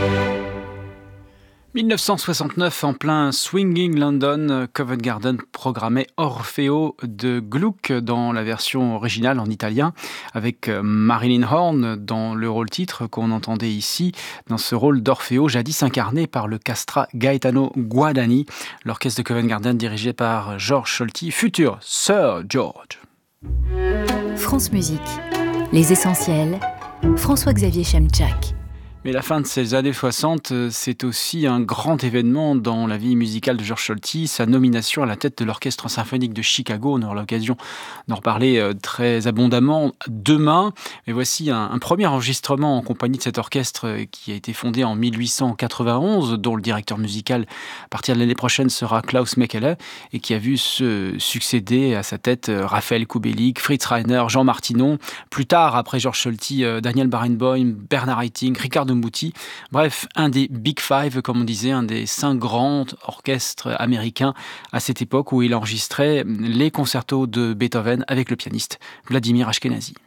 1969, en plein Swinging London, Covent Garden programmait Orfeo de Gluck dans la version originale en italien, avec Marilyn Horne dans le rôle titre qu'on entendait ici, dans ce rôle d'Orfeo jadis incarné par le castra Gaetano Guadagni, l'orchestre de Covent Garden dirigé par George Solti, futur Sir George. France Musique, les essentiels, François-Xavier Chemchak. Mais la fin de ces années 60, c'est aussi un grand événement dans la vie musicale de George Solti, sa nomination à la tête de l'Orchestre symphonique de Chicago. On aura l'occasion d'en reparler très abondamment demain. Mais voici un premier enregistrement en compagnie de cet orchestre qui a été fondé en 1891, dont le directeur musical à partir de l'année prochaine sera Klaus Mekele, et qui a vu se succéder à sa tête Raphaël Kubelik, Fritz Reiner, Jean Martinon. Plus tard, après George Solti, Daniel Barenboim, Bernard Haitink, Ricardo Muti. Bref, un des Big Five, comme on disait, un des 5 grands orchestres américains à cette époque où il enregistrait les concertos de Beethoven avec le pianiste Vladimir Ashkenazy.